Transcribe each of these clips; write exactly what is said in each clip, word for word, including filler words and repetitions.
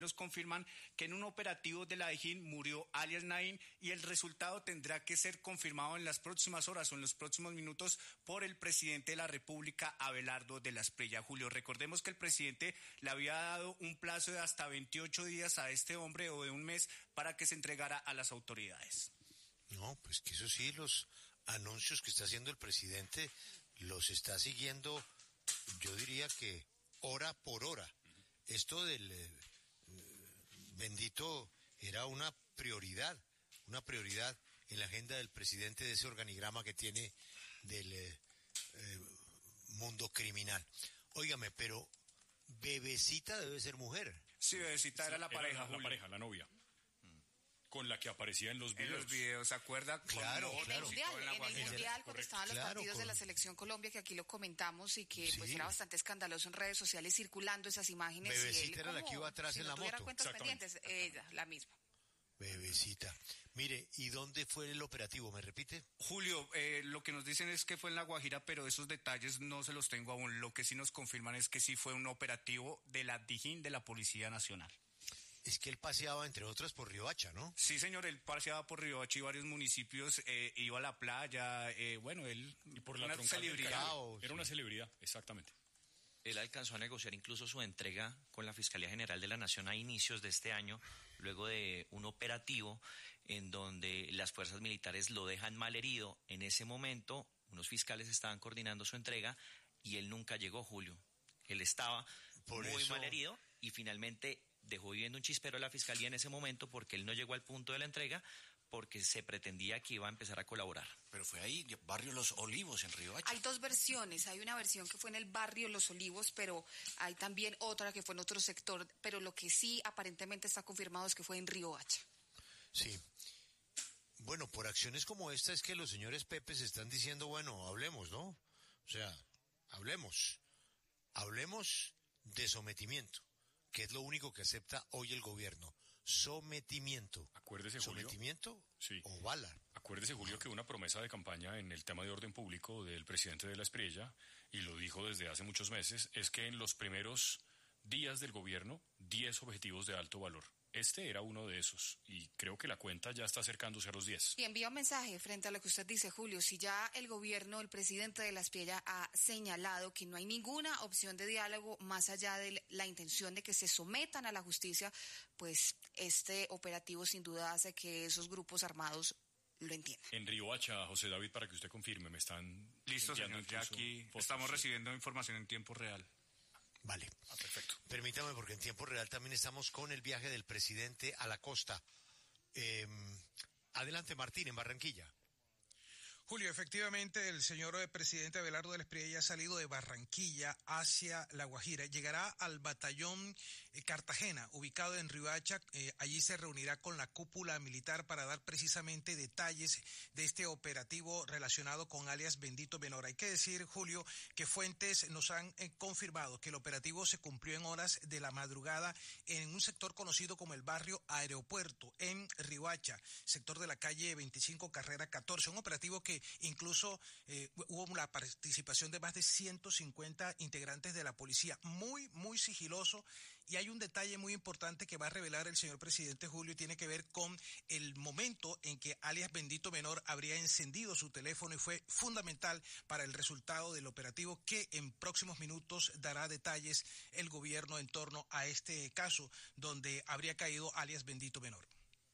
Nos confirman que en un operativo de la Dijín murió alias Naín y el resultado tendrá que ser confirmado en las próximas horas o en los próximos minutos por el presidente de la República, Abelardo de la Espriella. Julio, recordemos que el presidente le había dado un plazo de hasta veintiocho días a este hombre o de un mes para que se entregara a las autoridades. No, pues que eso sí, los anuncios que está haciendo el presidente los está siguiendo, yo diría que hora por hora. Esto del... Eh, Bendito era una prioridad, una prioridad en la agenda del presidente de ese organigrama que tiene del eh, eh, mundo criminal. Óigame, pero Bebecita debe ser mujer. Sí, Bebecita era la era pareja, la, Julio. la pareja, la novia. Con la que aparecía en los videos. En los videos, ¿se acuerda? Claro, En claro. el Mundial, en, la en el Mundial cuando estaban los Claro, partidos con... de la Selección Colombia, que aquí lo comentamos y que Sí. pues era bastante escandaloso en redes sociales circulando esas imágenes. Bebecita y él, era la como, que iba atrás si en no la tuviera moto. cuentas Exactamente. pendientes, ella, la misma. Bebecita. Mire, ¿y dónde fue el operativo? ¿Me repite? Julio, eh, lo que nos dicen es que fue en La Guajira, pero esos detalles no se los tengo aún. Lo que sí nos confirman es que sí fue un operativo de la Dijín de la Policía Nacional. Es que él paseaba, entre otras, por Riohacha, ¿no? Sí, señor, él paseaba por Riohacha y varios municipios, eh, iba a la playa, eh, bueno, él... Y por la una troncal del celebridad. Caribe. Era una celebridad, exactamente. Él alcanzó a negociar incluso su entrega con la Fiscalía General de la Nación a inicios de este año, luego de un operativo en donde las fuerzas militares lo dejan malherido. En ese momento, unos fiscales estaban coordinando su entrega y él nunca llegó, Julio. Él estaba Por muy eso... malherido y finalmente dejó viviendo un chispero a la Fiscalía en ese momento porque él no llegó al punto de la entrega, porque se pretendía que iba a empezar a colaborar. Pero fue ahí, barrio Los Olivos, en Riohacha. Hay dos versiones, hay una versión que fue en el barrio Los Olivos, pero hay también otra que fue en otro sector, pero lo que sí aparentemente está confirmado es que fue en Riohacha. Sí. Bueno, por acciones como esta es que los señores Pepes están diciendo, bueno, hablemos, ¿no? O sea, hablemos. Hablemos de sometimiento, que es lo único que acepta hoy el gobierno. Sometimiento. Acuérdese, Julio. ¿Sometimiento Sí. o bala? Acuérdese, Julio, que una promesa de campaña en el tema de orden público del presidente de la Espriella, y lo dijo desde hace muchos meses, es que en los primeros días del gobierno, diez objetivos de alto valor. Este era uno de esos, y creo que la cuenta ya está acercándose a los diez. Y envía un mensaje frente a lo que usted dice, Julio. Si ya el gobierno, el presidente de la Espriella ha señalado que no hay ninguna opción de diálogo más allá de la intención de que se sometan a la justicia, pues este operativo sin duda hace que esos grupos armados lo entiendan. En Riohacha, José David, para que usted confirme, me están Listo, enviando señor, ya incluso aquí fotos, estamos sí. recibiendo información en tiempo real. Vale. Ah, perfecto. Permítame, porque en tiempo real también estamos con el viaje del presidente a la costa. Eh, adelante, Martín, en Barranquilla. Julio, efectivamente, el señor presidente Abelardo de la Espriella ha salido de Barranquilla hacia La Guajira. Llegará al batallón eh, Cartagena, ubicado en Riohacha. Eh, allí se reunirá con la cúpula militar para dar precisamente detalles de este operativo relacionado con alias Bendito Menor. Hay que decir, Julio, que fuentes nos han eh, confirmado que el operativo se cumplió en horas de la madrugada en un sector conocido como el barrio Aeropuerto, en Riohacha, sector de la calle veinticinco, carrera catorce. Un operativo que incluso eh, hubo la participación de más de ciento cincuenta integrantes de la policía, muy, muy sigiloso, y hay un detalle muy importante que va a revelar el señor presidente, Julio, y tiene que ver con el momento en que alias Bendito Menor habría encendido su teléfono y fue fundamental para el resultado del operativo que en próximos minutos dará detalles el gobierno en torno a este caso donde habría caído alias Bendito Menor.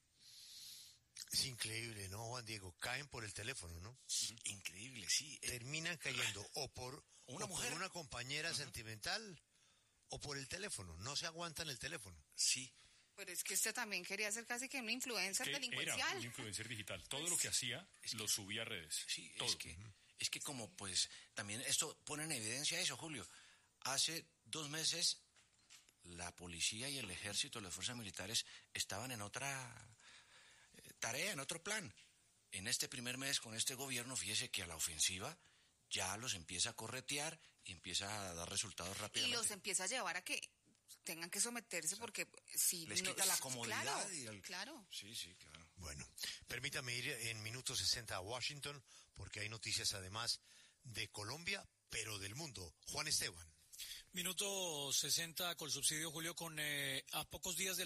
Es increíble, ¿no, Juan Diego? Caen por el teléfono, ¿no? Increíble, sí. Terminan cayendo o por una o mujer, por una compañera uh-huh. sentimental o por el teléfono. No se aguantan el teléfono. Sí. Pero es que usted también quería ser casi que un influencer que delincuencial. Era un influencer digital. Todo lo que hacía es que, lo subía a redes. Sí, todo. es que, uh-huh. es que como pues también esto pone en evidencia eso, Julio. Hace dos meses la policía y el ejército, las fuerzas militares estaban en otra tarea, en otro plan. En este primer mes con este gobierno, fíjese que a la ofensiva ya los empieza a corretear y empieza a dar resultados rápidamente. Y los empieza a llevar a que tengan que someterse, o sea, porque si les no, quita la comodidad. Claro, y el... claro. Sí, sí, claro. Bueno, permítame ir en minuto sesenta a Washington, porque hay noticias además de Colombia, pero del mundo. Juan Esteban. Minuto sesenta con subsidio, Julio, con eh, a pocos días de